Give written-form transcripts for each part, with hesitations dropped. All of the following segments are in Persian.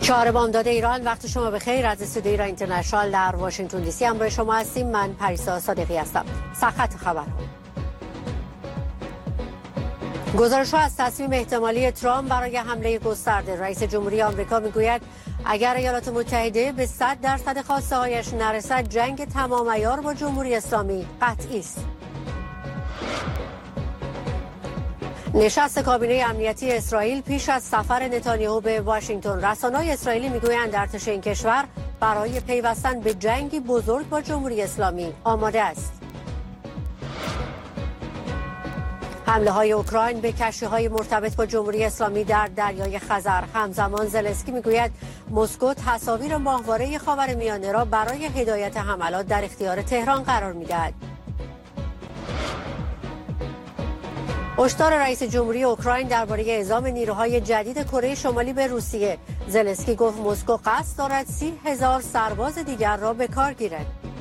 4 بامداد ایران، وقت شما بخیر. از استودیو ایران اینترنشنال در واشنگتن دی سی همراه شما هستیم. من پریسا صادقی هستم. سرخط خبرها. گزارش‌ها از تصمیم احتمالی ترامپ برای حمله گسترده. رئیس جمهوری آمریکا میگوید اگر ایالات متحده به 100% خواسته‌هایش نرسد، جنگ تمام عیار با جمهوری اسلامی قطعی است. نشست کابینه امنیتی اسرائیل پیش از سفر نتانیاهو به واشنگتن. رسانه‌های اسرائیلی میگویند ارتش این کشور برای پیوستن به جنگی بزرگ با جمهوری اسلامی آماده است. حمله‌های اوکراین به کشتی‌های مرتبط با جمهوری اسلامی در دریای خزر. همزمان زلنسکی میگوید مسکو تصاویر ماهواره خاورمیانه را برای هدایت حملات در اختیار تهران قرار می‌دهد. هشدار رئیس جمهوری اوکراین درباره اعزام نیروهای جدید کره شمالی به روسیه. زلنسکی گفت مسکو قصد دارد 30,000 سرباز دیگر را به کار گیرد.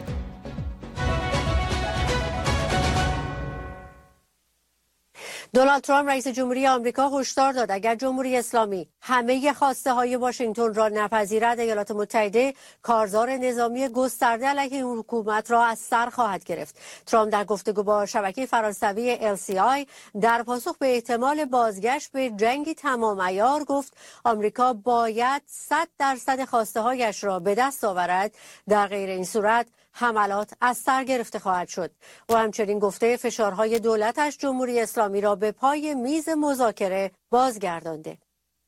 دونالد ترامپ رئیس جمهوری آمریکا هشدار داد اگر جمهوری اسلامی همه خواسته های واشنگتن را نپذیرد، ایالات متحده کارزار نظامی گسترده علیه این حکومت را از سر خواهد گرفت. ترامپ در گفتگو با شبکه فرانسوی LCI در پاسخ به احتمال بازگشت به جنگی تمام عیار گفت آمریکا باید 100% خواسته هایش را به دست آورد، در غیر این صورت حملات از سر گرفته خواهد شد. و همچنین گفته فشارهای دولتش جمهوری اسلامی را به پای میز مذاکره بازگردانده.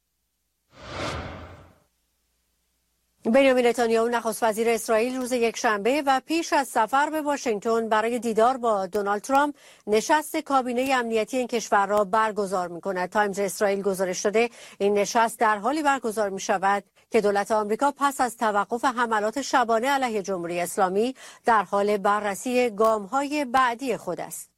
بنیامین نتانیاهو نخست وزیر اسرائیل روز یکشنبه و پیش از سفر به واشنگتن برای دیدار با دونالد ترامپ نشست کابینه امنیتی این کشور را برگزار می‌کند. تایمز اسرائیل گزارش داده این نشست در حالی برگزار می‌شود که دولت آمریکا پس از توقف حملات شبانه علیه جمهوری اسلامی در حال بررسی گام‌های بعدی خود است.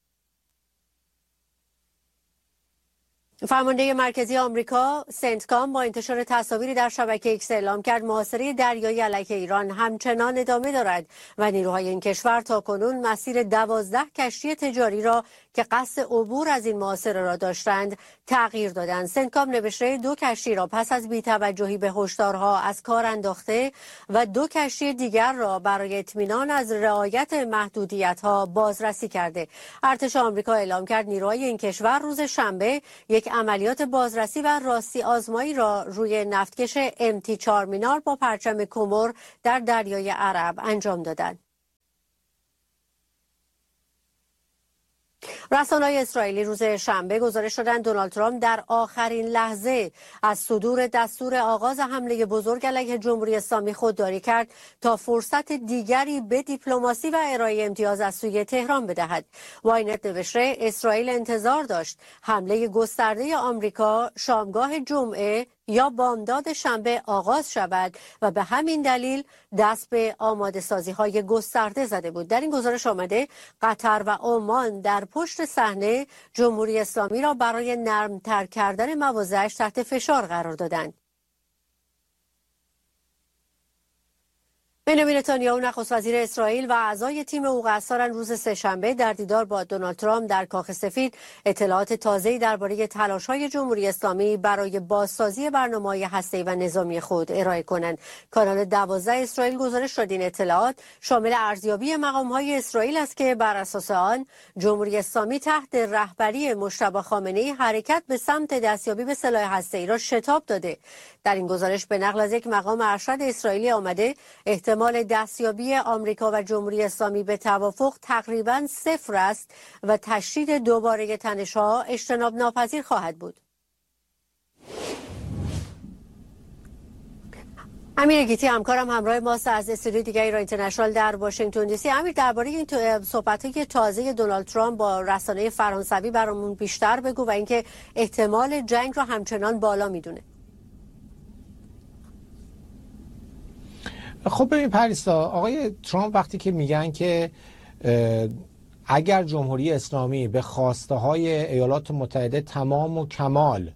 فرمانده مرکزی آمریکا سنتکام با انتشار تصاویری در شبکه ایکس اعلام کرد محاصره دریایی علیه ایران همچنان ادامه دارد و نیروهای این کشور تاکنون مسیر 12 کشتی تجاری را که قصد عبور از این محاصره را داشتند تغییر دادند. سنتکام نوشته 2 کشتی را پس از بی‌توجهی به هشدارها از کار انداخته و 2 کشتی دیگر را برای اطمینان از رعایت محدودیت‌ها بازرسی کرده. ارتش آمریکا اعلام کرد نیروهای این کشور روز شنبه یک عملیات بازرسی و راستی آزمایی را روی نفتکش MT چارمینار با پرچم کومور در دریای عرب انجام دادند. رسانه‌های اسرائیلی روز شنبه گزارش دادند دونالد ترامپ در آخرین لحظه از صدور دستور آغاز حمله بزرگ علیه جمهوری اسلامی خودداری کرد تا فرصت دیگری به دیپلماسی و ارائه امتیاز از سوی تهران بدهد. واینت نوشته اسرائیل انتظار داشت حمله گسترده آمریکا شامگاه جمعه یا بامداد شنبه آغاز شود و به همین دلیل دست به آماده سازی های گسترده زده بود. در این گزارش آمده قطر و عمان در پشت صحنه جمهوری اسلامی را برای نرمتر کردن مواضعش تحت فشار قرار دادند. بنیامین نتانیاهو نخست وزیر اسرائیل و اعضای تیم حقوق اساران روز سه‌شنبه در دیدار با دونالد ترامپ در کاخ سفید اطلاعات تازه‌ای درباره تلاش‌های جمهوری اسلامی برای بازسازی برنامه‌های هسته‌ای و نظامی خود ارائه کنند. کانال 12 اسرائیل گزارش داد این اطلاعات شامل ارزیابی مقام‌های اسرائیل است که بر اساس آن جمهوری اسلامی تحت رهبری مجتبی خامنه‌ای حرکت به سمت دستیابی به سلاح هسته‌ای را شتاب داده. در این گزارش به نقل از یک مقام ارشد اسرائیلی آمده احتمال دستیابی آمریکا و جمهوری اسلامی به توافق تقریباً 0 است و تشدید دوباره تنش‌ها اجتناب ناپذیر خواهد بود. امیر گیتی همکارم همراه ماست از استودیو دیگه ایران اینترنشنال در واشنگتن دی سی. امیر درباره این صحبت‌های تازه دونالد ترامپ با رسانه فرانسوی برامون بیشتر بگو و اینکه احتمال جنگ رو همچنان بالا میدونه. خب ببین پریسا، آقای ترامپ وقتی که میگن که اگر جمهوری اسلامی به خواسته های ایالات متحده تمام و کمال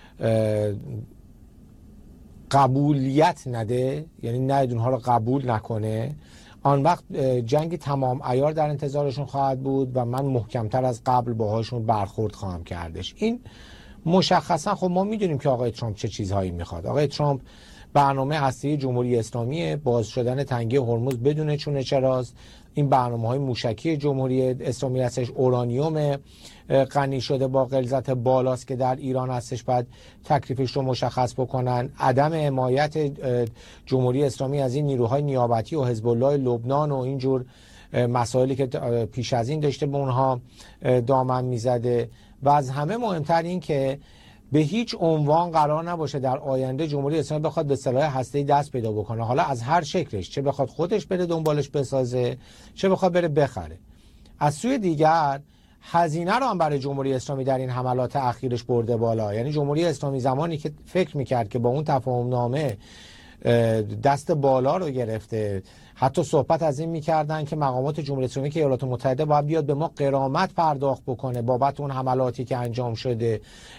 قبولیت نده، یعنی نه اونها رو قبول نکنه، آن وقت جنگ تمام عیار در انتظارشون خواهد بود و من محکمتر از قبل باهاشون برخورد خواهم کردش. این مشخصا خب ما میدونیم که آقای ترامپ چه چیزهایی میخواد. آقای ترامپ برنامه هسته‌ای جمهوری اسلامی، باز شدن تنگه هرمز بدون چونه چراست. این برنامه‌های موشکی جمهوری اسلامی هستش. اورانیوم غنی شده با غلظت بالاست که در ایران هستش، بعد تکلیفش رو مشخص بکنن. عدم حمایت جمهوری اسلامی از این نیروهای نیابتی و حزب الله لبنان و اینجور مسائلی که پیش از این داشته به اونها دامن میزده. و از همه مهمتر این که به هیچ عنوان قرار نباشه در آینده جمهوری اسلامی بخواد به سلاح هسته‌ای دست پیدا بکنه، حالا از هر شکلش، چه بخواد خودش بره دنبالش بسازه، چه بخواد بره بخره. از سوی دیگر هزینه رو هم برای جمهوری اسلامی در این حملات اخیرش برده بالا. یعنی جمهوری اسلامی زمانی که فکر میکرد که با اون تفاهم نامه دست بالا رو گرفته، حتی صحبت از این میکردن که مقامات جمهوری اسلامی که ایالات متحده باید بیاد به ما غرامت پرداخت بکنه بابت اون حملاتی که انجام شده.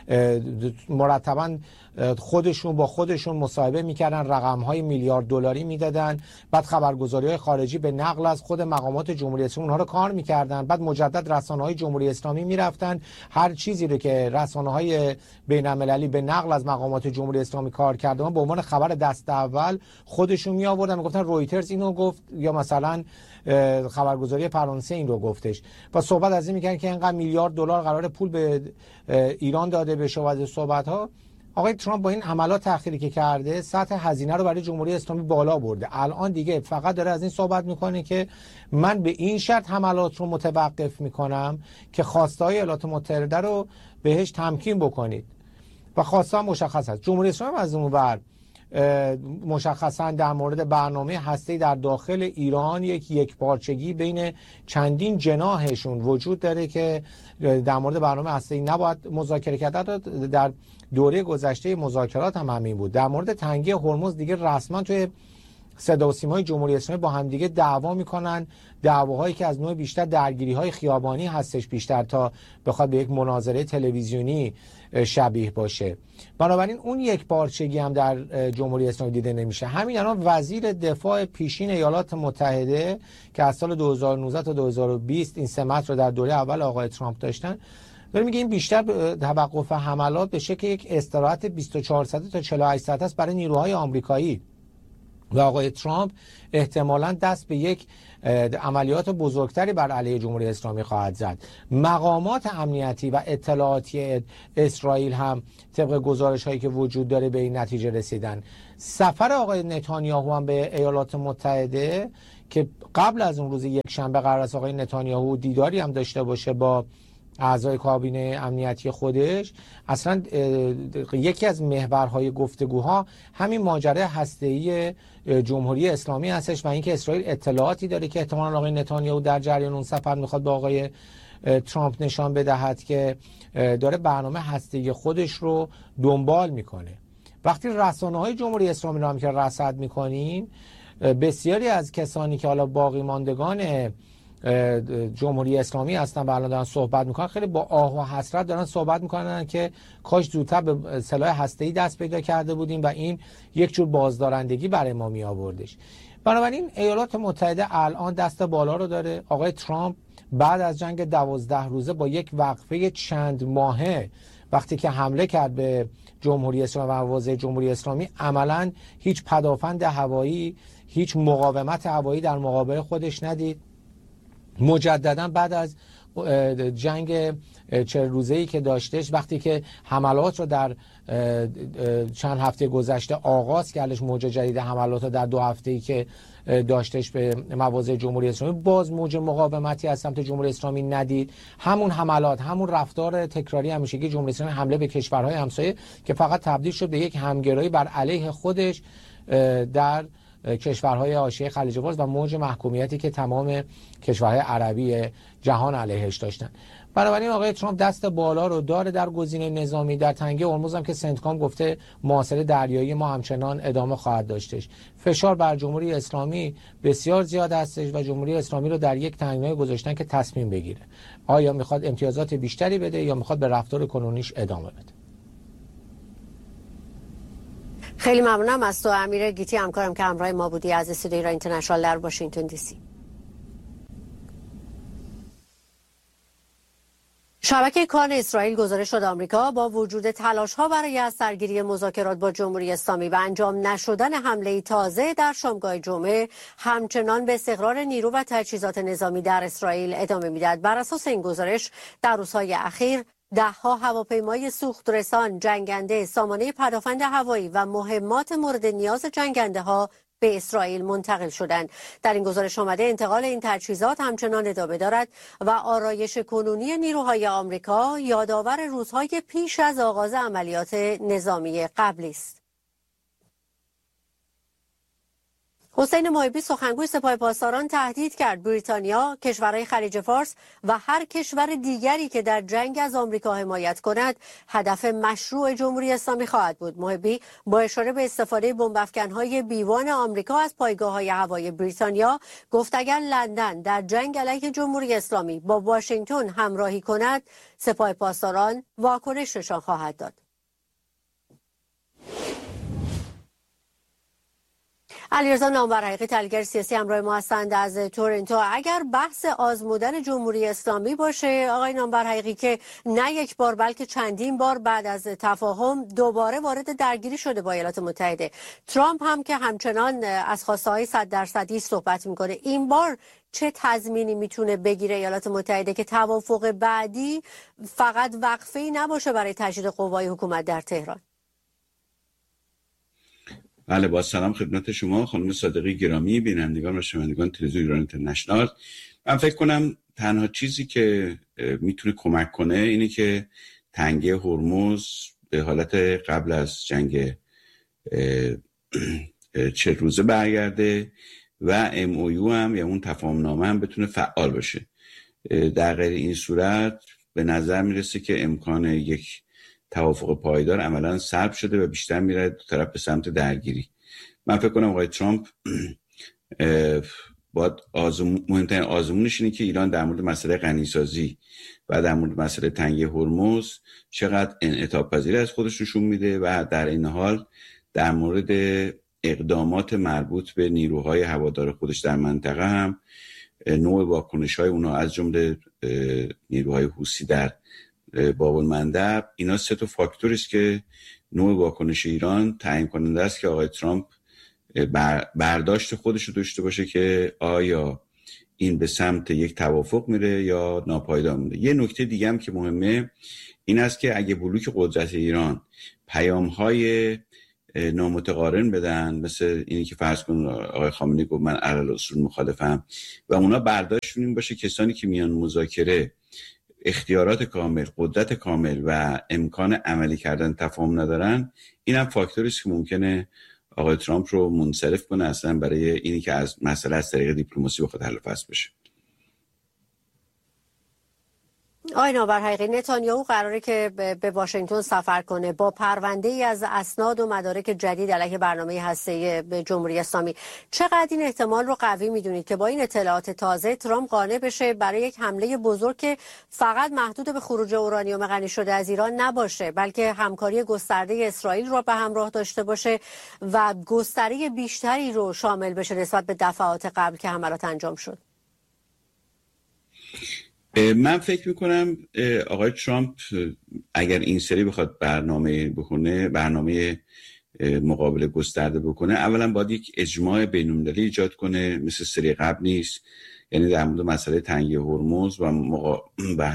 مرتبا خودشون با خودشون مصاحبه میکردن، رقم‌های میلیارد دلاری میدادن، بعد خبرگزاری‌های خارجی به نقل از خود مقامات جمهوری اسلامی اونها رو کار میکردن، بعد مجدد رسانه‌های جمهوری اسلامی میرفتن هر چیزی رو که رسانه‌های بین‌المللی به نقل از مقامات جمهوری اسلامی کار کردن به عنوان خبر دست اول خودشون می آوردن، میگفتن رویترز اینو گفت یا مثلا خبرگزاری فرانسه این رو گفتش، و صحبت از این میکنن که اینقدر میلیارد دلار قرار پول به ایران داده بشه. و از صحبت‌ها آقای ترامپ با این عملات تأخیری که کرده سطح هزینه رو برای جمهوری اسلامی بالا برده. الان دیگه فقط داره از این صحبت میکنه که من به این شرط حملات رو متوقف میکنم که خواستهای ایالات متحده رو بهش تمکین بکنید و خواسته هم مشخص است. جمهوری اسلامی از اون ور مشخصا در مورد برنامه هسته‌ای در داخل ایران یک پارچگی بین چندین جناحشون وجود داره که در مورد برنامه هسته‌ای نباید مذاکره کرد. در دوره گذشته مذاکرات هم همین بود. در مورد تنگه هرمز دیگه رسما توی صدا و سیمای جمهوری اسلامی با هم دیگه دعوا میکنن، دعواهایی که از نوع بیشتر درگیری‌های خیابانی هستش بیشتر تا بخواد به یک مناظره تلویزیونی شبیه باشه. بنابراین اون یک پارچگی هم در جمهوری اسلامی دیده نمیشه. همین الان وزیر دفاع پیشین ایالات متحده که از سال 2019 تا 2020 این سمت رو در دوره اول آقای ترامپ داشتن، داره میگه این بیشتر توقف حملات به شکل یک استراحت 24 ساعته تا 48 ساعته است برای نیروهای آمریکایی و آقای ترامپ احتمالاً دست به یک عملیات بزرگتری بر علیه جمهوری اسلامی خواهد زد. مقامات امنیتی و اطلاعاتی اسرائیل هم طبق گزارش هایی که وجود داره به این نتیجه رسیدن. سفر آقای نتانیاهو هم به ایالات متحده که قبل از اون روز یک شنبه قرار است آقای نتانیاهو دیداری هم داشته باشه با اعضای کابینه امنیتی خودش، اصلا یکی از محورهای گفتگوها همین ماجرای هسته‌ای جمهوری اسلامی هستش و اینکه اسرائیل اطلاعاتی داره که احتمالاً آقای نتانیاهو در جریان اون سفر میخواد با آقای ترامپ نشان بدهد که داره برنامه هسته‌ای خودش رو دنبال میکنه. وقتی رسانه‌های جمهوری اسلامی رو هم که رصد میکنین، بسیاری از کسانی که حالا باقی ماندگان جمهوری اسلامی هستن و الان دارن صحبت میکنن، خیلی با آه و حسرت دارن صحبت میکنن که کاش زودتر به سلاح هسته‌ای دست پیدا کرده بودیم و این یک جور بازدارندگی برای ما می آوردش. بنابراین ایالات متحده الان دست بالا رو داره. آقای ترامپ بعد از جنگ 12 روزه با یک وقفه چند ماهه وقتی که حمله کرد به جمهوری اسلامی و مواضع جمهوری اسلامی، عملاً هیچ پدافند هوایی، هیچ مقاومت هوایی در مقابل خودش ندید. مجددا بعد از جنگ 40 روزه‌ای که داشتش، وقتی که حملات رو در چند هفته گذشته آغاز کردش، موج جدید حملات رو در 2 هفته‌ای که داشتش به مواضع جمهوری اسلامی، باز موج مقاومتی از سمت جمهوری اسلامی ندید. همون حملات، همون رفتار تکراری همیشگی جمهوری اسلامی، حمله به کشورهای همسایه که فقط تبدیل شد به یک همگرایی بر علیه خودش در کشورهای حاشیه خلیج فارس و موج محکومیتی که تمام کشورهای عربی جهان علیهش داشتن. بنابراین آقای ترامپ دست بالا رو داره در گزینه نظامی. در تنگه هرمز هم که سنتکام گفته محاصره دریایی ما همچنان ادامه خواهد داشتش. فشار بر جمهوری اسلامی بسیار زیاد هستش و جمهوری اسلامی رو در یک تنگنای گذاشتن که تصمیم بگیره آیا میخواد امتیازات بیشتری بده یا میخواد به رفتار کنونیش ادامه بده. خیلی ممنونم از تو امیر گیتی، همکارم که همراه ما بودی از استودیو ایران اینترنشنال در واشنگتن دی سی. شبکه کان اسرائیل گزارش داد آمریکا با وجود تلاش‌ها برای از سرگیری مذاکرات با جمهوری اسلامی و انجام نشدن حمله تازه در شامگاه جمعه همچنان به استقرار نیرو و تجهیزات نظامی در اسرائیل ادامه می‌دهد. بر اساس این گزارش در روزهای اخیر ده‌ها هواپیمای سوخترسان، جنگنده، سامانه پدافند هوایی و مهمات مورد نیاز جنگنده‌ها به اسرائیل منتقل شدند. در این گزارش آمده انتقال این تجهیزات همچنان ادامه دارد و آرایش کنونی نیروهای آمریکا یادآور روزهای پیش از آغاز عملیات نظامی قبلی است. حسین محبی سخنگوی سپاه پاسداران تهدید کرد بریتانیا، کشورهای خلیج فارس و هر کشور دیگری که در جنگ از آمریکا حمایت کند هدف مشروع جمهوری اسلامی خواهد بود. محبی با اشاره به استفاده بمب‌افکن‌های بیوان آمریکا از پایگاه‌های هوایی بریتانیا گفت اگر لندن در جنگ علیه جمهوری اسلامی با واشنگتن همراهی کند سپاه پاسداران واکنش نشان خواهد داد. علیرضا نامور تحلیلگر سیاسی همراه ما هستند از تورنتو. اگر بحث آزمودن جمهوری اسلامی باشه آقای نامور که نه یک بار بلکه چندین بار بعد از تفاهم دوباره وارد درگیری شده با ایالات متحده، ترامپ هم که همچنان از خواسته‌های 100% صحبت میکنه، این بار چه تضمینی میتونه بگیره ایالات متحده که توافق بعدی فقط وقفه‌ای نباشه برای تجدید قوای حکومت در تهران؟ بله، با سلام خدمت شما خانم صادقی گرامی، بینندگان و شنوندگان تلویزیون ایران اینترنشنال. من فکر کنم تنها چیزی که میتونه کمک کنه اینه که تنگه هرمز به حالت قبل از جنگ 40 روزه برگرده و MOU هم یا اون تفاهم نامه هم بتونه فعال باشه. در غیر این صورت به نظر میرسه که امکان یک توافق پایدار عملاً سلب شده و بیشتر میره دو طرف به سمت درگیری. من فکر کنم آقای ترامپ باید مهمترین آزمونش اینه که ایران در مورد مسئله غنیسازی و در مورد مسئله تنگه هرمز چقدر انعطاف پذیر از خودش نشون میده و در این حال در مورد اقدامات مربوط به نیروهای هوادار خودش در منطقه هم نوع واکنش‌های اونها از جمله نیروهای حوثی در باب المندب، اینا سه تا فاکتوری است که نوع واکنش ایران تعیین کننده است که آقای ترامپ برداشت خودش رو داشته باشه که آیا این به سمت یک توافق میره یا ناپایدار میره. یه نکته دیگه هم که مهمه این است که اگه بلوک قدرت ایران پیام‌های نامتقارن بدن، مثل اینی که فرض کن آقای خامنه‌ای گفت من علی‌الاصول مخالفم و اونا برداشتشون این باشه کسانی که میان مذاکره اختیارات کامل، قدرت کامل و امکان عملی کردن تفاهم ندارن، این هم فاکتوری است که ممکنه آقای ترامپ رو منصرف کنه اصلا برای اینی که از مسئله از طریق دیپلماسی بخواد حل و فصل بشه. آقای نامور نتانیاهو قراره که به واشنگتن سفر کنه با پرونده‌ای از اسناد و مدارک جدید علیه برنامه هسته‌ای جمهوری اسلامی. چقدر این احتمال رو قوی میدونید که با این اطلاعات تازه ترامپ قانع بشه برای یک حمله بزرگ که فقط محدود به خروج اورانیوم غنی شده از ایران نباشه، بلکه همکاری گسترده اسرائیل رو به همراه داشته باشه و گستره بیشتری رو شامل بشه نسبت به دفعات قبل که حملات انجام شد؟ من فکر میکنم آقای ترامپ اگر این سری بخواد برنامه بکنه، برنامه مقابله گسترده بکنه، اولا باید یک اجماع بین‌المللی ایجاد کنه، مثل سری قبل نیست. یعنی در مورد مسئله تنگه هرمز و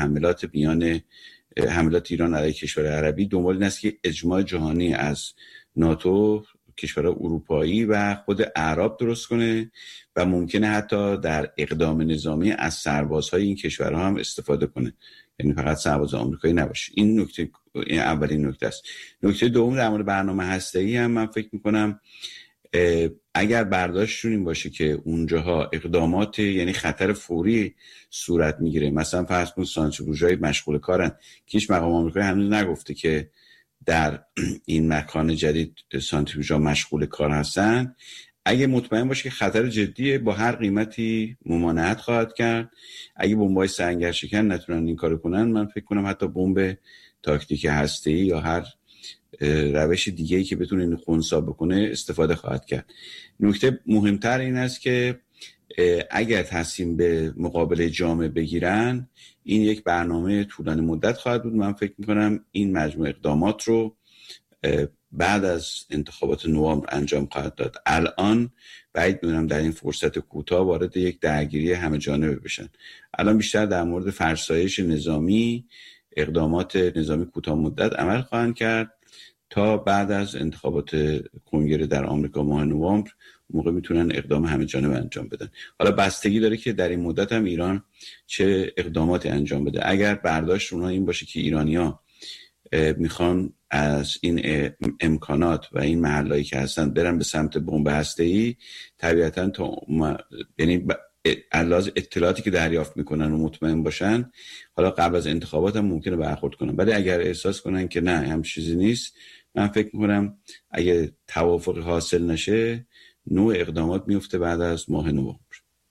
حملات ایران علیه کشور عربی دنبال این است که اجماع جهانی از ناتو، کشورهای اروپایی و خود اعراب درست کنه و ممکنه حتی در اقدام نظامی از سربازهای این کشورها هم استفاده کنه، یعنی فقط سرباز آمریکایی نباشه. این اولین نکته است. نکته دوم در مورد برنامه هسته‌ای هم من فکر میکنم اگر برداشتشون این باشه که اونجاها اقدامات یعنی خطر فوری صورت میگیره، مثلا فرض کن سانتریفیوژهای مشغول کارن که هیچ مقام آمریکایی هنوز نگفته که در این مکان جدید سانتریفیوژها مشغول کار هستن، اگه مطمئن باشه که خطر جدیه با هر قیمتی ممانعت خواهد کرد. اگه بمب‌های سنگر شکن نتونن این کارو کنن، من فکر کنم حتی بمب تاکتیک هسته‌ای یا هر روش دیگه‌ای که بتونه این خنثی بکنه استفاده خواهد کرد. نکته مهمتر این است که اگر تصمیم به مقابله جامع بگیرن این یک برنامه طولانی مدت خواهد بود. من فکر میکنم این مجموعه اقدامات رو بعد از انتخابات نوامبر انجام خواهد داد. الان بعید میدونم در این فرصت کوتاه وارد یک درگیری همه جانبه بشن. الان بیشتر در مورد فرسایش نظامی، اقدامات نظامی کوتاه مدت عمل خواهند کرد تا بعد از انتخابات کنگره در آمریکا ماه نوامبر موقع میتونن اقدام همه جانبه انجام بدن. حالا بستگی داره که در این مدت هم ایران چه اقداماتی انجام بده. اگر برداشت اونها این باشه که ایرانی‌ها میخوان از این امکانات و این محلایی که هستن برن به سمت بمب هسته‌ای، طبیعتاً یعنی علاوه اطلاعاتی که دریافت میکنن و مطمئن باشن حالا قبل از انتخابات هم ممکنه برخورد کنن. ولی اگر احساس کنن که نه هم چیزی نیست، من فکر میکنم اگه توافق حاصل نشه نوع اقدامات میفته بعد از ماه نوامبر.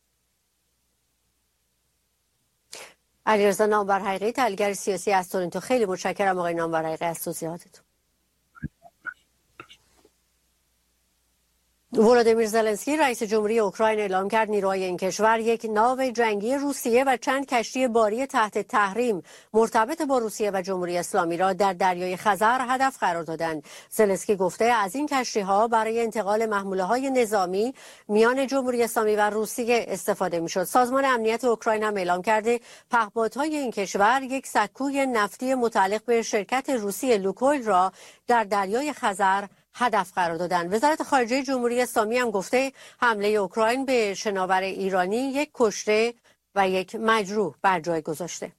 علیرضا نامورحقی، تحلیلگر سیاسی از تورنتو، خیلی متشکرم آقای نامورحقی از توضیحاتتون. ولادیمیر زلنسکی رئیس جمهوری اوکراین اعلام کرد نیروهای این کشور یک ناو جنگی روسیه و چند کشتی باری تحت تحریم مرتبط با روسیه و جمهوری اسلامی را در دریای خزر هدف قرار دادند. زلنسکی گفته از این کشتی‌ها برای انتقال محموله‌های نظامی میان جمهوری اسلامی و روسیه استفاده می‌شد. سازمان امنیت اوکراین هم اعلام کرده پهپادهای این کشور یک سکوی نفتی متعلق به شرکت روسی لوکویل را در دریای خزر هدف قرار دادن. وزارت خارجه جمهوری اسلامی هم گفته حمله اوکراین به شناور ایرانی یک کشته و یک مجروح بر جای گذاشته.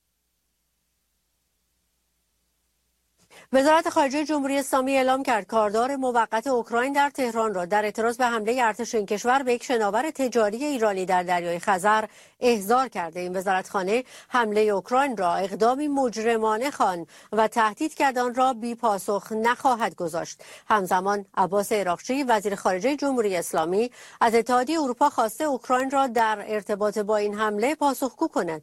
وزارت خارجه جمهوری اسلامی اعلام کرد کاردار موقت اوکراین در تهران را در اعتراض به حمله ارتش این کشور به یک شناور تجاری ایرانی در دریای خزر احضار کرده. این وزارتخانه حمله اوکراین را اقدامی مجرمانه خواند و تهدید کرد آن را بی پاسخ نخواهد گذاشت. همزمان عباس عراقچی وزیر خارجه جمهوری اسلامی از اتحادیه اروپا خواسته اوکراین را در ارتباط با این حمله پاسخگو کند.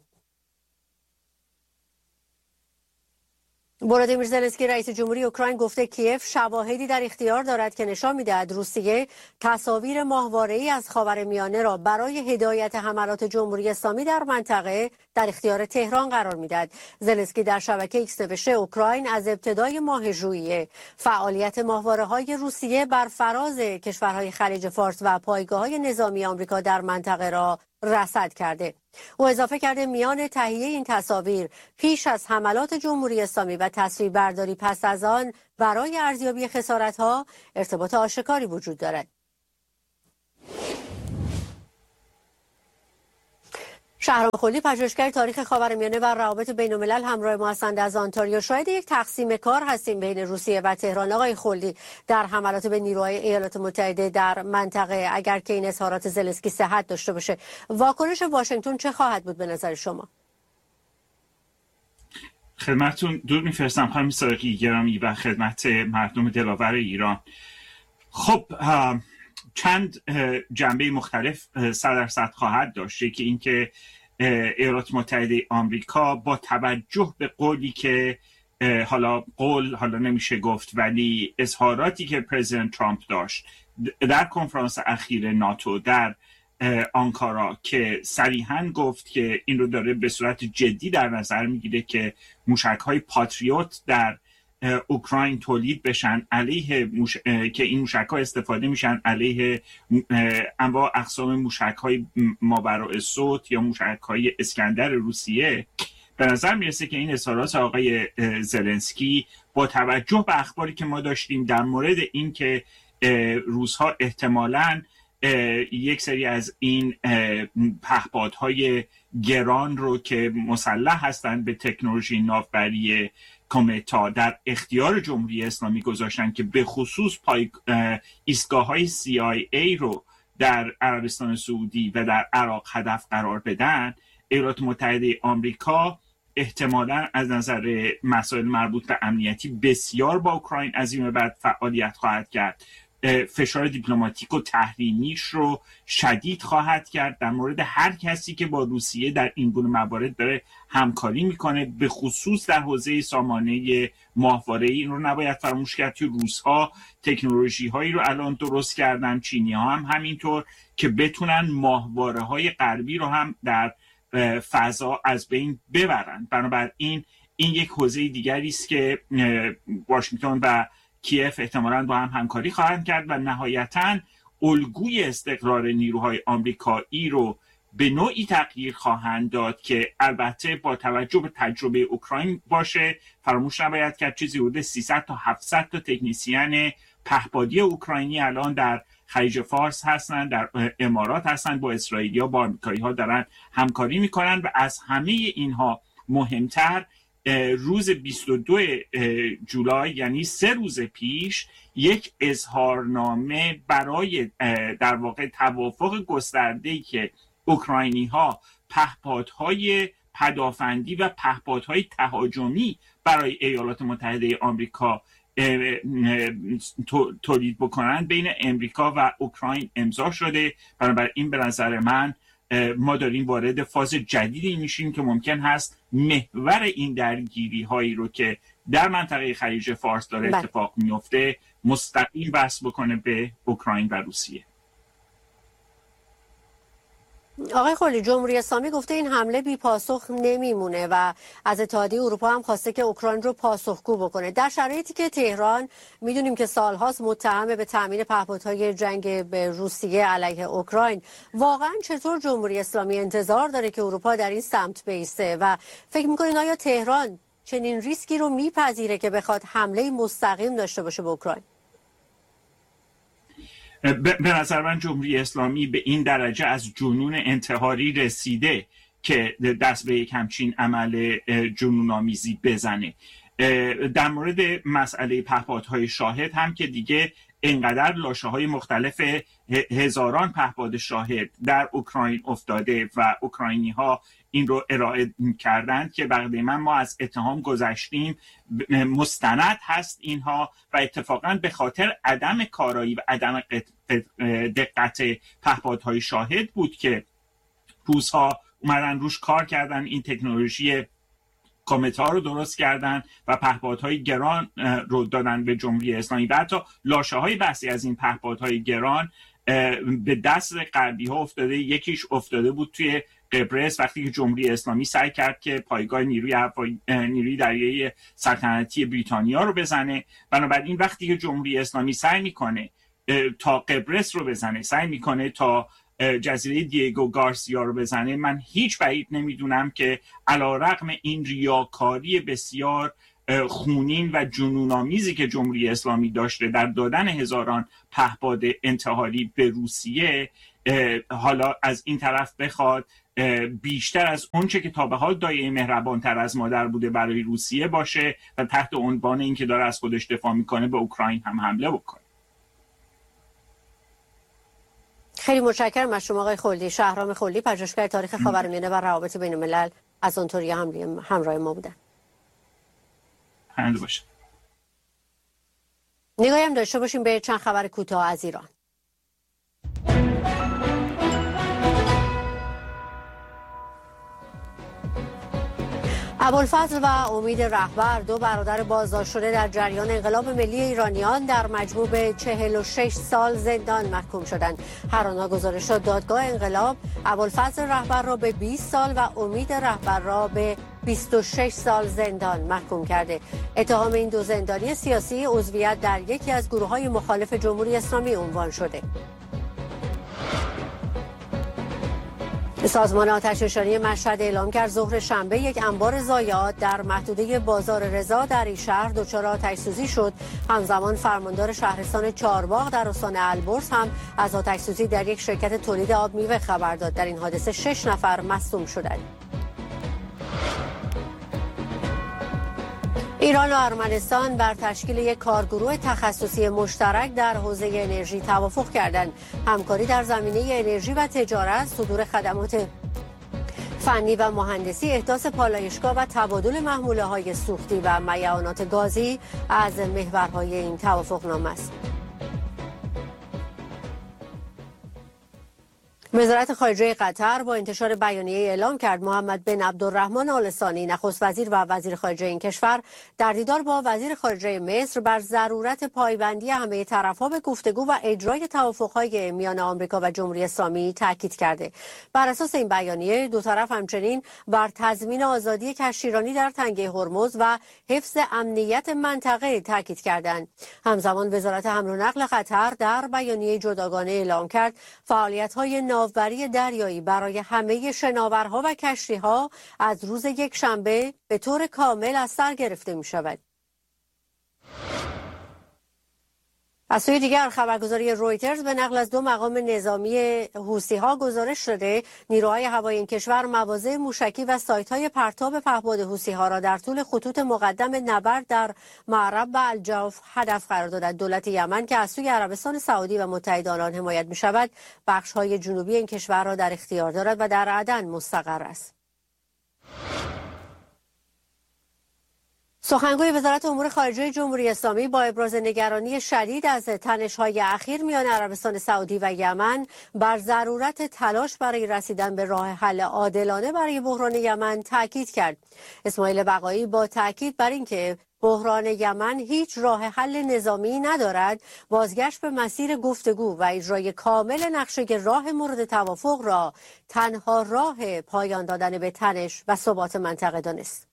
ولادیمیر زلنسکی رئیس جمهوری اوکراین گفته کیف شواهدی در اختیار دارد که نشان می‌دهد روسیه تصاویر ماهواره‌ای از خاورمیانه را برای هدایت حملات جمهوری اسلامی در منطقه در اختیار تهران قرار می‌دهد. زلنسکی در شبکه ایکس نوشته اوکراین از ابتدای ماه ژوئیه فعالیت ماهواره‌های روسیه بر فراز کشورهای خلیج فارس و پایگاه‌های نظامی آمریکا در منطقه را رصد کرده. او اضافه کرده میان تهیه این تصاویر پیش از حملات جمهوری اسلامی و تصویربرداری پس از آن برای ارزیابی خسارت‌ها ارتباط آشکاری وجود دارد. شهرام خلی، پژوهشگر تاریخ خاورمیانه و روابط بین‌الملل، همراه ما هستند از آنتاریو. شاهد یک تقسیم کار هستیم بین روسیه و تهران. آقای خلی، در حملات به نیروهای ایالات متحده در منطقه، اگر که این اظهارات زلنسکی صحت داشته باشه، واکنش واشنگتن چه خواهد بود به نظر شما؟ خدمتتون درود می‌فرستم خانم صادقی گرامی و خدمت مردم دلاور ایران. خب چند جنبه مختلف 100% خواهد داشت. که اینکه ایالات متحده آمریکا با توجه به قولی که حالا نمیشه گفت، ولی اظهاراتی که پرزیدنت ترامپ داشت در کنفرانس اخیر ناتو در آنکارا که صریحاً گفت که این رو داره به صورت جدی در نظر میگیره که موشک‌های پاتریوت در اوکراین تولید بشن که این موشک‌ها استفاده میشن علیه انواع اقسام موشک‌های ماوراءالصوت یا موشک‌های اسکندر روسیه. به نظر میرسه که این اظهارات آقای زلنسکی با توجه به اخباری که ما داشتیم در مورد این که روس‌ها احتمالاً یک سری از این پهپادهای گران رو که مسلح هستند به تکنولوژی ناوبری کومتا در اختیار جمهوری اسلامی گذاشتن که به خصوص ایستگاه‌های CIA رو در عربستان سعودی و در عراق هدف قرار بدن، ایالات متحده آمریکا احتمالاً از نظر مسائل مربوط به امنیتی بسیار با اوکراین از این بعد فعالیت خواهد کرد فشار دیپلماتیک و تحریمیش رو شدید خواهد کرد در مورد هر کسی که با روسیه در این گونه موارد داره همکاری میکنه، به خصوص در حوزه سامانه ماهواره‌ای. این رو نباید فراموش کرد که روس‌ها تکنولوژی هایی رو الان درست کردن، چینی‌ها هم همینطور، که بتونن ماهواره‌های غربی رو هم در فضا از بین ببرن. بنابراین این یک حوزه دیگری است که واشنگتن و کیف احتمالاً با هم همکاری خواهند کرد و نهایتاً الگوی استقرار نیروهای آمریکایی رو به نوعی تغییر خواهند داد که البته با توجه به تجربه اوکراین باشه. فراموش نباید کرد چیزی حدود 300 تا 700 تا تکنیسیان پهپادی اوکراینی الان در خلیج فارس هستن، در امارات هستن، با اسرائیلی‌ها با آمریکایی‌ها دارن همکاری میکنن. و از همه اینها مهمتر روز 22 جولای یعنی 3 روز پیش یک اظهارنامه برای در واقع توافق گسترده‌ای که اوکراینی‌ها پهپادهای پدافندی و پهپادهای تهاجمی برای ایالات متحده آمریکا تولید بکنن بین امریکا و اوکراین امضا شده. بنابراین به نظر من ما داریم وارد فاز جدیدی میشیم که ممکن هست محور این درگیری هایی رو که در منطقه خلیج فارس داره اتفاق میفته مستقیم وصل بکنه به اوکراین و روسیه. آقای خلی، جمهوری اسلامی گفته این حمله بی پاسخ نمیمونه و از اتحادیه اروپا هم خواسته که اوکراین رو پاسخگو بکنه. در شرایطی که تهران میدونیم که سالهاست متهم به تامین پهپادهای جنگ به روسیه علیه اوکراین، واقعا چطور جمهوری اسلامی انتظار داره که اروپا در این سمت بیسته و فکر میکنین آیا تهران چنین ریسکی رو میپذیره که بخواد حمله مستقیم داشته باشه به اوکراین؟ به نظر من جمهوری اسلامی به این درجه از جنون انتحاری رسیده که دست به یک همچین عمل جنون‌آمیزی بزنه. در مورد مسئله پهپادهای شاهد هم که دیگه انقدر لاشه‌های مختلف هزاران پهپاد شاهد در اوکراین افتاده و اوکراینی‌ها این رو ارائه کردند که بقیه ما از اتهام گذشتیم، مستند هست اینها و اتفاقا به خاطر عدم کارایی و عدم دقت پهپادهای شاهد بود که روس‌ها اومدن روش کار کردن، این تکنولوژی کامتا رو درست کردن و پهپادهای گران رو دادن به جمهوری اسلامی و حتی لاشه‌های بحثی از این پهپادهای گران به دست غربی ها افتاده. یکیش افتاده بود توی قبرس وقتی که جمهوری اسلامی سعی کرد که پایگاه نیروی دریایی سلطنتی بریتانیا رو بزنه. بنابراین وقتی که جمهوری اسلامی سعی میکنه تا قبرس رو بزنه، سعی میکنه تا جزیره دیگو گارسیا رو بزنه، من هیچ بعید نمیدونم که علیرغم این ریاکاری بسیار خونین و جنون‌آمیزی که جمهوری اسلامی داشته در دادن هزاران پهپاد انتحاری به روسیه، حالا از این طرف بخواد بیشتر از اونچه که تا به حال دایه مهربان‌تر از مادر بوده برای روسیه باشه و تحت عنوان این که داره از خودش دفاع میکنه به اوکراین هم حمله بکنه. خیلی متشکرم از شما آقای خلدی. شهرام خلدی، پژوهشگر تاریخ خاورمیانه و روابط بین الملل از اونطوری همراه ما بودن. پرنده باشه. نگاهی هم داشته باشیم به چند خبر کوتاه از ایران. ابوالفضل و امید رهبر، دو برادر بازداشت شده در جریان انقلاب ملی ایرانیان، در مجموع به 46 سال زندان محکوم شدند. هر آنها گزارش شد دادگاه انقلاب ابوالفضل رهبر را به 20 سال و امید رهبر را به 26 سال زندان محکوم کرده. اتهام این دو زندانی سیاسی عضویت در یکی از گروه‌های مخالف جمهوری اسلامی عنوان شده. سازمان آتش‌نشانی مشهد اعلام کرد ظهر شنبه یک انبار ضایعات در محدوده بازار رضا در این شهر دچار آتش‌سوزی شد. همزمان فرماندار شهرستان چهارباغ در استان البرز هم از آتش‌سوزی در یک شرکت تولید آب میوه خبر داد. در این حادثه 6 نفر مصدوم شدند. ایران و ارمنستان بر تشکیل یک کارگروه تخصصی مشترک در حوزه انرژی توافق کردند. همکاری در زمینه انرژی و تجارت، صدور خدمات فنی و مهندسی، احداث پالایشگاه و تبادل محموله‌های سوختی و میعانات گازی از محورهای این توافقنامه است. وزارت خارجه قطر با انتشار بیانیه اعلام کرد محمد بن عبدالرحمن آل ثانی نخست وزیر و وزیر خارجه این کشور در دیدار با وزیر خارجه مصر بر ضرورت پایبندی همه طرف‌ها به گفتگو و اجرای توافق‌های میان آمریکا و جمهوری اسلامی تاکید کرده. بر اساس این بیانیه دو طرف همچنین بر تضمین آزادی کشتیرانی در تنگه هرمز و حفظ امنیت منطقه تاکید کردند. همزمان وزارت حمل و نقل قطر در بیانیه جداگانه اعلام کرد فعالیت‌های ناوبری دریایی برای همه شناورها و کشتی‌ها از روز یکشنبه به طور کامل از سر گرفته می‌شود. از سوی دیگر خبرگزاری رویترز به نقل از دو مقام نظامی حوثی‌ها گزارش شده نیروهای هوایی این کشور مواضع موشکی و سایت‌های پرتاب پهپاد حوثی‌ها را در طول خطوط مقدم نبرد در معرب و الجوف هدف قرار دادند. دولت یمن که از سوی عربستان سعودی و متحدان آن حمایت می‌شود، بخش‌های جنوبی این کشور را در اختیار دارد و در عدن مستقر است. سخنگوی وزارت امور خارجه جمهوری اسلامی با ابراز نگرانی شدید از تنش‌های اخیر میان عربستان سعودی و یمن بر ضرورت تلاش برای رسیدن به راه حل عادلانه برای بحران یمن تاکید کرد. اسماعیل بقایی با تاکید بر اینکه بحران یمن هیچ راه حل نظامی ندارد، بازگشت به مسیر گفتگو و اجرای کامل نقشه راه مورد توافق را تنها راه پایان دادن به تنش و ثبات منطقه دانست.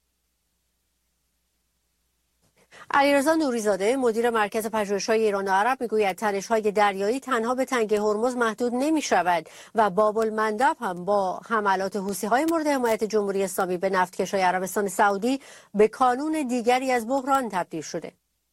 علیرضا نوریزاده مدیر مرکز پژوهش‌های ایران و عرب میگوید تنش‌های دریایی تنها به تنگه هرمز محدود نمی‌شود و باب المندب هم با حملات حوثی‌های مورد حمایت جمهوری اسلامی به نفتکش‌های عربستان سعودی به کانون دیگری از بحران تبدیل شده.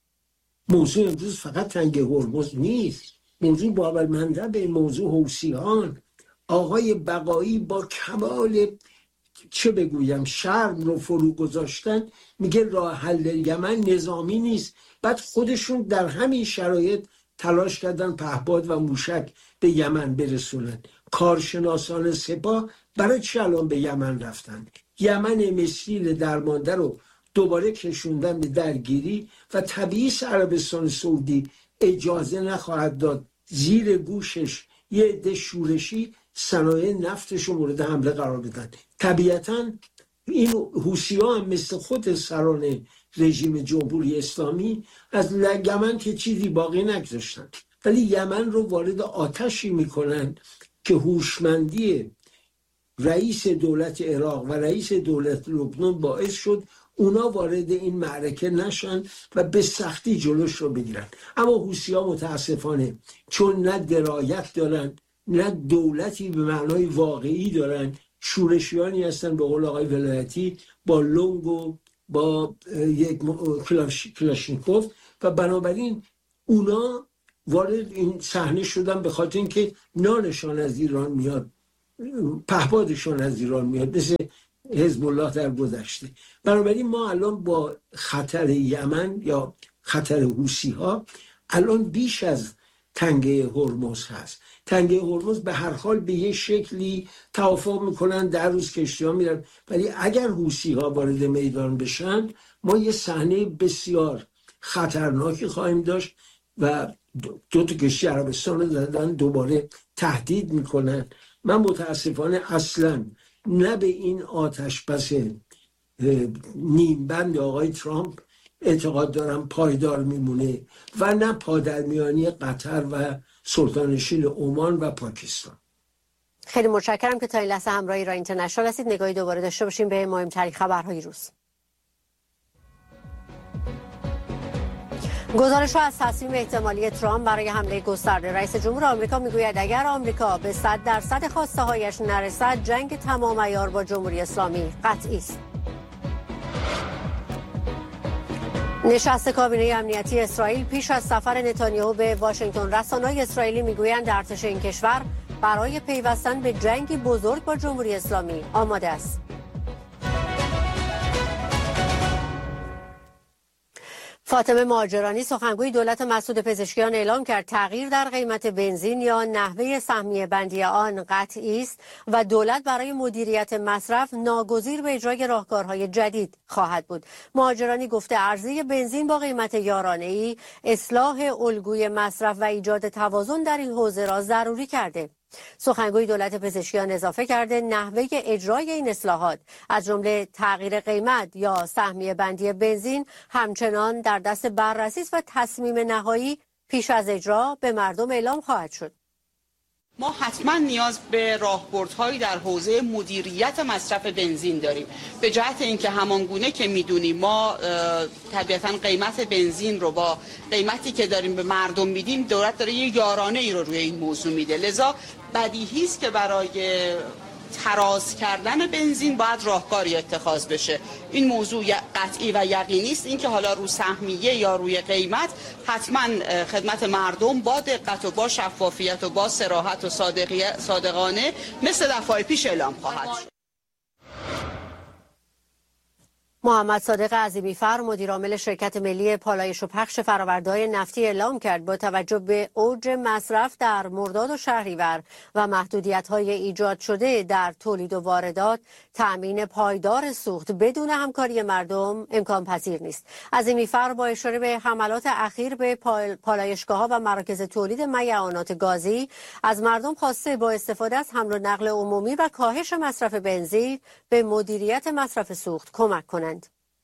موضوع امروز فقط تنگه هرمز نیست، موضوع باب المندب، موضوع حوثیان. آقای بقایی با کمال چه بگویم شرم رو فرو گذاشتن، میگه راه حل یمن نظامی نیست. بعد خودشون در همین شرایط تلاش کردن پهپاد و موشک به یمن برسونن. کارشناسان سپاه برای چه الان به یمن رفتن؟ یمن مسیل درمانده رو دوباره کشوندن به درگیری و طبیعی عربستان سعودی اجازه نخواهد داد زیر گوشش یه عده شورشی صنایع نفتش رو مورد حمله قرار بدن. طبیعتاً این حوثی‌ها هم مثل خود سران رژیم جمهوری اسلامی از یمن که چیزی باقی نگذاشتن، ولی یمن رو وارد آتشی میکنن که هوشمندی رئیس دولت عراق و رئیس دولت لبنان باعث شد اونا وارد این معرکه نشن و به سختی جلوش رو بگیرن. اما حوثی‌ها متاسفانه چون نه درایت دارن نه دولتی به معنای واقعی دارن، شورشیانی هستن به قول آقای ولایتی با لنگ و با یک کلاشینکوف و بنابراین اونا وارد این صحنه شدن به خاطر اینکه نانشان از ایران میاد، پهپادشان از ایران میاد، مثل حزب الله در گذشته. بنابراین ما الان با خطر یمن یا خطر حوثی‌ها الان بیش از تنگه هرمز هست. تنگه هرمز به هر حال به یه شکلی توافق میکنن، در روز کشتی ها میرن، ولی اگر حوثی‌ها وارد میدان بشن ما یه صحنه بسیار خطرناکی خواهیم داشت و دو تا کشتی عربستان رو دادن دوباره تهدید میکنن. من متاسفانه اصلا نه به این آتش بس نیمبند آقای ترامپ اعتقاد دارم پایدار میمونه و نه پادرمیانی قطر و سلطانشین عمان و پاکستان. خیلی متشکرم که تا این لحظه همراه ایران اینترنشنال هستید. نگاهی دوباره داشته باشیم به مهمترین خبرهای روز. گزارش‌ها از تصمیم احتمالی ترامپ برای حمله گسترده رئیس جمهور آمریکا میگوید اگر آمریکا به 100% خواسته‌هایش نرسد جنگ تمام عیار با جمهوری اسلامی قطعی است. نشست کابینه امنیتی اسرائیل پیش از سفر نتانیاهو به واشنگتن، رسانه‌های اسرائیلی میگویند ارتش این کشور برای پیوستن به جنگی بزرگ با جمهوری اسلامی آماده است. فاطمه مهاجرانی سخنگوی دولت مسعود پزشکیان اعلام کرد تغییر در قیمت بنزین یا نحوه سهمیه بندی آن قطعی است و دولت برای مدیریت مصرف ناگزیر به اجرای راهکارهای جدید خواهد بود. مهاجرانی گفته عرضه بنزین با قیمت یارانه‌ای اصلاح الگوی مصرف و ایجاد توازن در این حوزه را ضروری کرده. سخنگوی دولت پزشکیان اضافه کرده نحوه اجرای این اصلاحات از جمله تغییر قیمت یا سهمیه بندی بنزین همچنان در دست بررسی است و تصمیم نهایی پیش از اجرا به مردم اعلام خواهد شد. ما حتما نیاز به راهبردهایی در حوزه مدیریت مصرف بنزین داریم، به جهت اینکه همانگونه که میدونیم ما طبیعتا قیمت بنزین رو با قیمتی که داریم به مردم میدیم، دولت داره یه یارانه ای رو روی این موضوع میده، لذا بدیهی است که برای تراز کردن بنزین باید راهکاری اتخاذ بشه. این موضوع قطعی و یقینی است، اینکه حالا رو سهمیه یا روی قیمت حتما خدمت مردم با دقت و با شفافیت و با صراحت و صادقانه مثل دفعه پیش اعلام خواهد شد. محمد صادق عظیمی‌فر مدیرعامل شرکت ملی پالایش و پخش فرآورده‌های نفتی اعلام کرد با توجه به اوج مصرف در مرداد و شهریور و محدودیت‌های ایجاد شده در تولید و واردات، تأمین پایدار سوخت بدون همکاری مردم امکان پذیر نیست. عظیمی‌فر با اشاره به حملات اخیر به پالایشگاه‌ها و مراکز تولید میعانات گازی از مردم خواسته با استفاده از حمل و نقل عمومی و کاهش مصرف بنزین به مدیریت مصرف سوخت کمک کنند.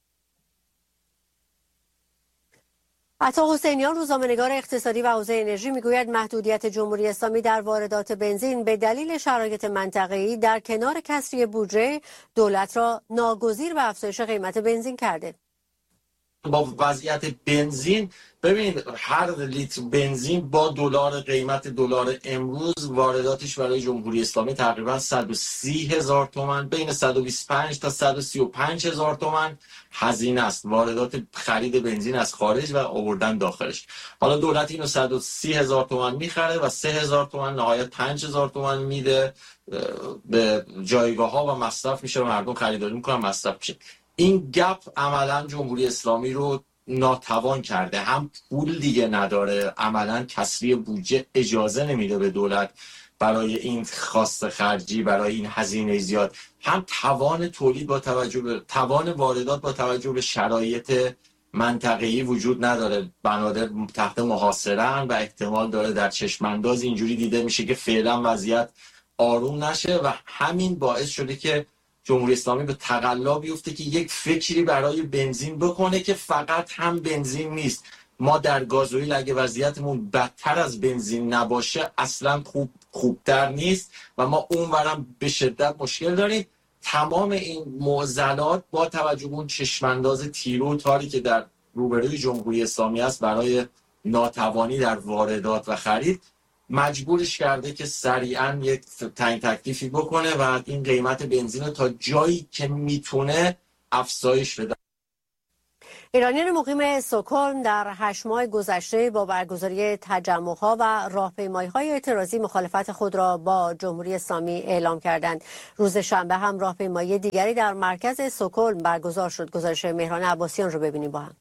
عطا حسینیان روزنامه‌نگار اقتصادی و حوزه انرژی میگوید محدودیت جمهوری اسلامی در واردات بنزین به دلیل شرایط منطقه‌ای در کنار کسری بودجه دولت را ناگزیر به افزایش قیمت بنزین کرده. با وضعیت بنزین ببینید هر لیتر بنزین با قیمت دلار امروز وارداتش برای جمهوری اسلامی تقریبا 130,000 تومان، بین 125 تا 135,000 تومان هزینه است. واردات خرید بنزین از خارج و آوردن داخلش. حالا دولت اینو 130,000 تومان میخره و 3,000 تومان نهایت 5,000 تومان میده به جایگاه ها و مصرف میشه و مردم خریداری میکنن، مصرف میشه. این گپ عملا جمهوری اسلامی رو ناتوان کرده، هم پول دیگه نداره، عملا کسری بودجه اجازه نمیده به دولت برای این خواست خرجی، برای این هزینه زیاد، هم توان تولید با توجه به توان واردات با توجه به شرایط منطقه‌ای وجود نداره. بنادر تحت محاصره‌اند و احتمال داره در چشم انداز اینجوری دیده میشه که فعلا وضعیت آروم نشه و همین باعث شده که جمهوری اسلامی به تقلا بیفته که یک فکری برای بنزین بکنه که فقط هم بنزین نیست. ما در گازوئیل اگه وضعیتمون بدتر از بنزین نباشه اصلا خوبتر نیست و ما اونورم به شدت مشکل داریم. تمام این معضلات با توجه به اون چشمانداز تیرو و تاری که در روبروی جمهوری اسلامی است برای ناتوانی در واردات و خرید مجبورش کرده که سریعا یک تعیین تکلیفی بکنه و این قیمت بنزین رو تا جایی که میتونه افزایش بده. ایرانیان مقیم استکهلم در 8 ماه گذشته با برگزاری تجمع‌ها و راهپیمایی‌های اعتراضی مخالفت خود را با جمهوری اسلامی اعلام کردند. روز شنبه هم راهپیمایی دیگری در مرکز استکهلم برگزار شد. گزارش مهران عباسیان رو ببینیم با هم.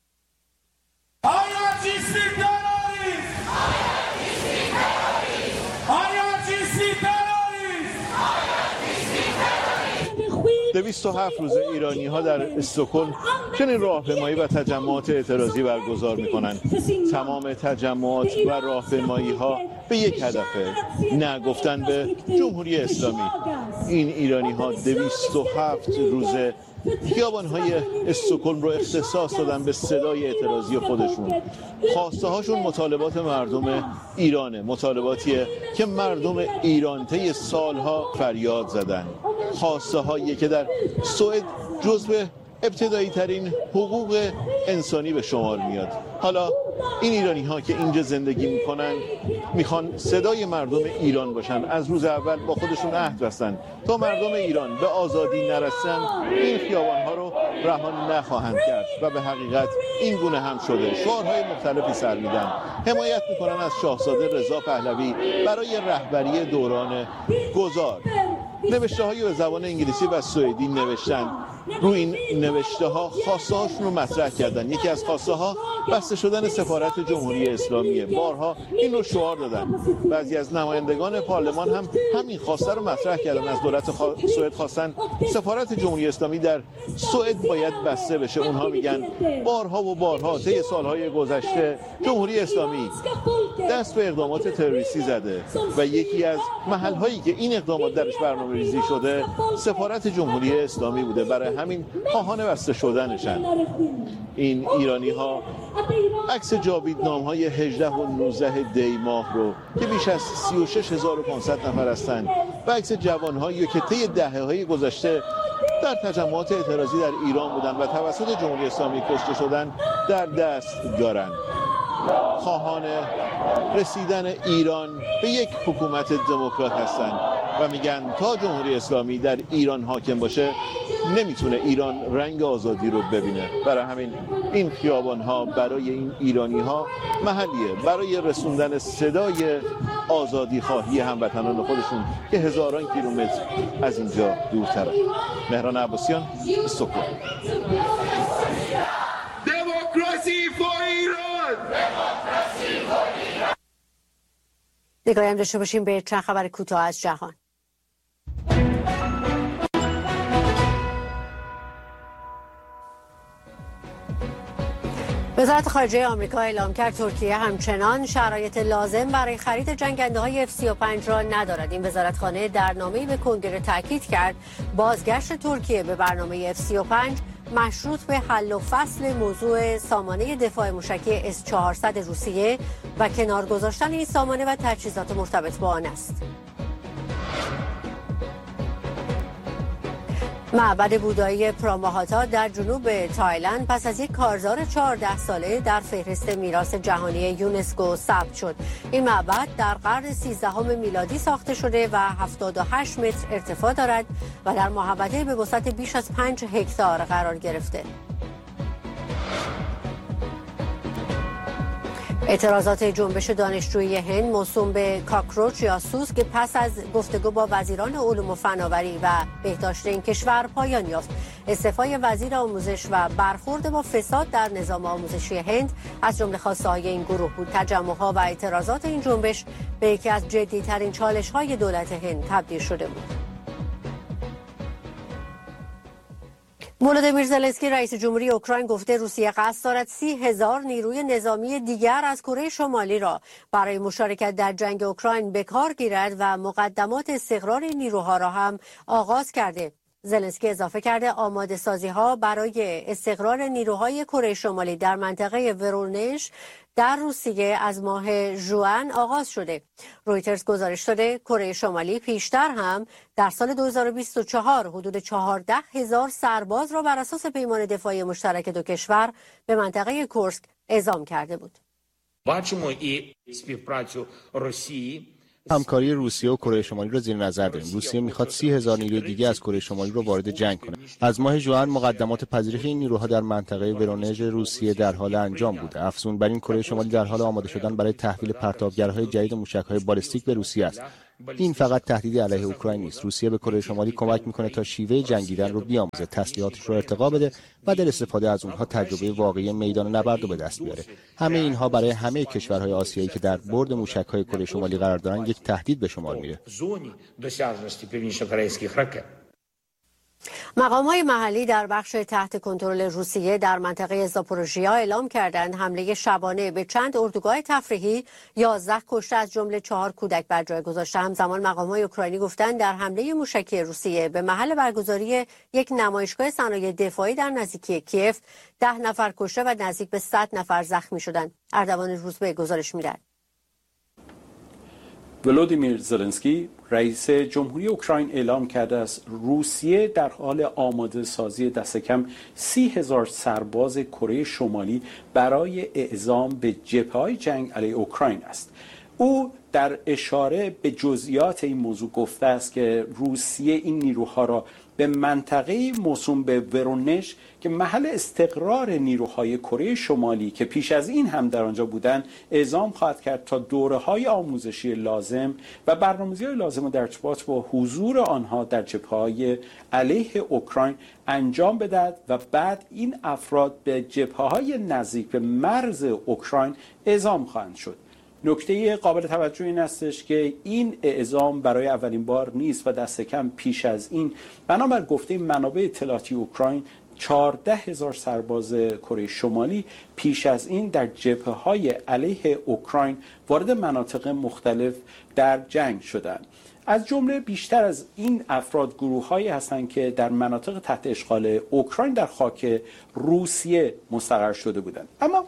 دویست و 7 روزه ایرانی ها در استکهلم چنین راهپیمایی و تجمعات اعتراضی برگزار می کنند. تمام تجمعات و راهپیمایی ها به یک هدفه، نه گفتن به جمهوری اسلامی. این ایرانی ها 207 روزه خیابان‌های استکهلم رو اختصاص دادن به صدای اعتراضی خودشون. خواسته هاشون مطالبات مردم ایرانه، مطالباتیه که مردم ایران طی سالها فریاد زدن. خواسته هایی که در سوئد جزو ابتدایی ترین حقوق انسانی به شمار میاد. حالا این ایرانی ها که اینجا زندگی میکنن میخوان صدای مردم ایران باشن. از روز اول با خودشون عهد بستن تا مردم ایران به آزادی نرسن این خیابان ها رو رها نخواهند کرد و به حقیقت این گونه هم شده. شعارهای مختلفی سر میدن، حمایت میکنن از شاهزاده رضا پهلوی برای رهبری دوران گذار. نوشته هایی به زبان انگلیسی و سوئدی نوشتن رو این نوشته ها خواسته هاشون رو مطرح کردن. یکی از خواسته ها بسته شدن سفارت جمهوری اسلامیه. بارها این رو شعار دادن. بعضی از نمایندگان پارلمان هم همین خواسته رو مطرح کردن. از دولت سوئد خواستن سفارت جمهوری اسلامی در سوئد باید بسته بشه. اونها میگن بارها و بارها طی سالهای گذشته جمهوری اسلامی دست به اقدامات تروریستی زده و یکی از محل‌هایی که این اقدامات درش برنامه‌ریزی شده سفارت جمهوری اسلامی بوده. برای همین خواهان بسته شدنشن. این ایرانی‌ها عکس جاویدنامه‌های 18 و 19 دی ماه رو که بیش از 36500 نفر هستند و عکس جوان‌هایی که طی دهه‌های گذشته در تجمعات اعتراضی در ایران بودن و توسط جمهوری اسلامی کشته شدن در دست دارند. خواهان رسیدن ایران به یک حکومت دموکرات هستند و میگن تا جمهوری اسلامی در ایران حاکم باشه نمیتونه ایران رنگ آزادی رو ببینه. برای همین این خیابان‌ها برای این ایرانی‌ها محلیه برای رسوندن صدای آزادی خواهی هموطنان خودشون که هزاران کیلومتر از اینجا دورتره. مهران عباسیان، استکهلم. دموکراسی فور ایران. نگاهی هم داشته باشیم به چند خبر کوتاه از جهان. وزارت خارجه آمریکا اعلام کرد ترکیه همچنان شرایط لازم برای خرید جنگنده‌های F-35 را ندارد. این وزارتخانه در نامه‌ای به کنگره تاکید کرد بازگشت ترکیه به برنامه F-35 مشروط به حل و فصل موضوع سامانه دفاع موشکی S-400 روسیه و کنار گذاشتن این سامانه و تجهیزات مرتبط با آن است. معبد بودایی پراماهاتا در جنوب تایلند پس از یک کارزار 14 ساله در فهرست میراث جهانی یونسکو ثبت شد. این معبد در قرن 13 میلادی ساخته شده و 78 متر ارتفاع دارد و در محوطه به وسعت بیش از 5 هکتار قرار گرفته. اعتراضات جنبش دانشجویی هند موسوم به کاکروچ یا سوسک که پس از گفتگو با وزیران علوم و فناوری و بهداشت این کشور پایان یافت. استعفای وزیر آموزش و برخورد با فساد در نظام آموزشی هند از جمله خواسته‌های این گروه بود. تجمع‌ها و اعتراضات این جنبش به یکی از جدی‌ترین چالش‌های دولت هند تبدیل شده بود. ولودیمیر زلنسکی رئیس جمهوری اوکراین گفته روسیه قصد دارد 30,000 نیروی نظامی دیگر از کره شمالی را برای مشارکت در جنگ اوکراین به کار گیرد و مقدمات استقرار نیروها را هم آغاز کرده. زلنسکی اضافه کرده آماده سازی ها برای استقرار نیروهای کره شمالی در منطقه ورونژ در روسیه از ماه ژوئن آغاز شده. رویترز گزارش داده کره شمالی پیشتر هم در سال 2024 حدود 14,000 سرباز را بر اساس پیمان دفاعی مشترک دو کشور به منطقه کورسک اعزام کرده بود. همکاری روسیه و کره شمالی را زیر نظر داریم. روسیه میخواد 30,000 نیروی دیگه از کره شمالی را وارد جنگ کنه. از ماه ژوئن مقدمات پذیرش این نیروها در منطقه ورونژ روسیه در حال انجام بوده. افزون بر این کره شمالی در حال آماده شدن برای تحویل پرتابگرهای جدید موشک‌های بالستیک به روسیه است. این فقط تهدیدی علیه اوکراین نیست. روسیه به کره شمالی کمک میکنه تا شیوه جنگیدن رو بیاموزه، تسلیحاتش رو ارتقا بده و در استفاده از اونها تجربه واقعی میدان نبرد رو به دست بیاره. همه اینها برای همه کشورهای آسیایی که در برد موشک‌های کره شمالی قرار دارن یک تهدید به شمار میره. مقام‌های محلی در بخش تحت کنترل روسیه در منطقه زاپوروژیا اعلام کردند حمله شبانه به چند اردوگاه تفریحی 11 کشته از جمله 4 کودک بر جای گذاشته. همزمان مقام‌های اوکراینی گفتند در حمله موشکی روسیه به محل برگزاری یک نمایشگاه صنایع دفاعی در نزدیکی کیف 10 نفر کشته و نزدیک به 100 نفر زخمی شدند. اردوان روزبه گزارش می‌دهد. ولودیمیر زلنسکی رئیس جمهوری اوکراین اعلام کرده است روسیه در حال آماده سازی دست کم 30,000 سرباز کره شمالی برای اعزام به جبهه‌های جنگ علیه اوکراین است. او در اشاره به جزئیات این موضوع گفته است که روسیه این نیروها را به منطقه موسوم به ورونژ که محل استقرار نیروهای کره شمالی که پیش از این هم در آنجا بودند اعزام خواهد کرد تا دوره‌های آموزشی لازم و برنامه‌ریزی‌های لازم در ارتباط با حضور آنها در جبهه‌های علیه اوکراین انجام بدهد و بعد این افراد به جبهه‌های نزدیک به مرز اوکراین اعزام خواهند شد. نکته قابل توجه این استش که این اعزام برای اولین بار نیست و دست کم پیش از این بنابر گفته منابع اطلاعاتی اوکراین 14,000 سرباز کره شمالی پیش از این در جبهه‌های علیه اوکراین وارد مناطق مختلف در جنگ شدند. از جمله بیشتر از این افراد گروه‌هایی هستند که در مناطق تحت اشغال اوکراین در خاک روسیه مستقر شده بودند. اما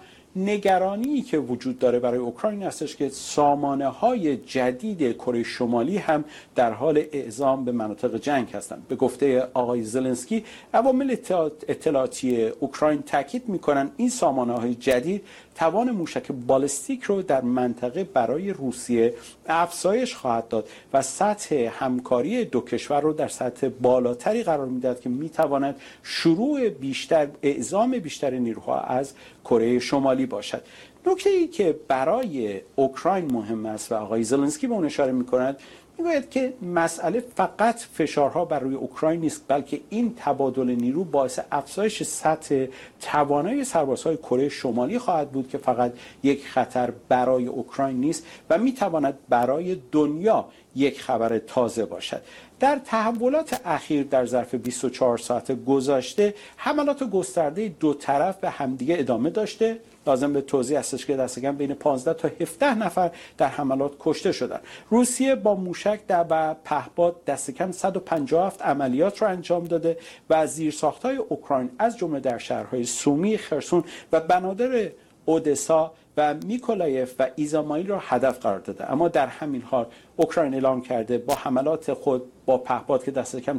نگرانی که وجود داره برای اوکراین هستش که سامانه‌های جدید کره شمالی هم در حال اعزام به مناطق جنگ هستند. به گفته آقای زلنسکی عوامل اطلاعاتی اوکراین تاکید می‌کنند این سامانه‌های جدید توان موشک بالستیک رو در منطقه برای روسیه افزایش خواهد داد و سطح همکاری دو کشور رو در سطح بالاتری قرار می‌دهد که می‌تواند شروع بیشتر اعزام بیشتر نیروها از کره شمالی باشد. نکته‌ای که برای اوکراین مهم است و آقای زلنسکی به اون اشاره می‌کند میگوید که مسئله فقط فشارها بر روی اوکراین نیست بلکه این تبادل نیرو باعث افزایش سطح توانایی سربازهای کره شمالی خواهد بود که فقط یک خطر برای اوکراین نیست و میتواند برای دنیا یک خبر تازه باشد. در تحولات اخیر در ظرف 24 ساعت گذشته حملات گسترده دو طرف به همدیگه ادامه داشته. لازم به توضیح استش که دست کم بین 15 تا 17 نفر در حملات کشته شدند. روسیه با موشک در پهپاد دست کم 157 عملیات را انجام داده و از زیرساخت‌های اوکراین از جمله در شهرهای سومی، خرسون و بنادر اودسا و میکولایف و ایزامایل را هدف قرار داده. اما در همین حال اوکراین اعلام کرده با حملات خود با پهپاد که دست کم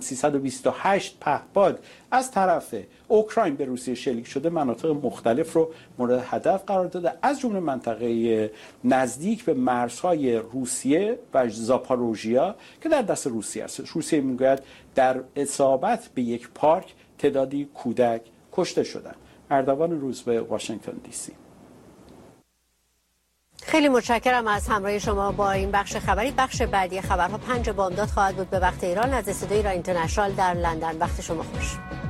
328 پهپاد از طرف اوکراین به روسیه شلیک شده مناطق مختلف رو مورد هدف قرار داده از جمله منطقه نزدیک به مرزهای روسیه و زاپاروژیا که در دست روسیه است. روسیه میگوید در اصابت به یک پارک تعدادی کودک کشته شدند. اردوان روزبه، واشنگتن دی سی. خیلی متشکرم از همراهی شما با این بخش خبری. بخش بعدی خبرها 5 بامداد خواهد بود به وقت ایران از استودیوی ایران اینترنشنال در لندن. وقت شما خوش.